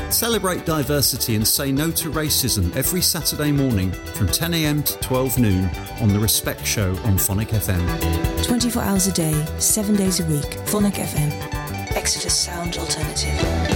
Celebrate diversity and say no to racism every Saturday morning from 10 a.m. to 12 noon on The Respect Show on Phonic FM. 24 hours a day, 7 days a week. Phonic FM. Exeter's sound alternative.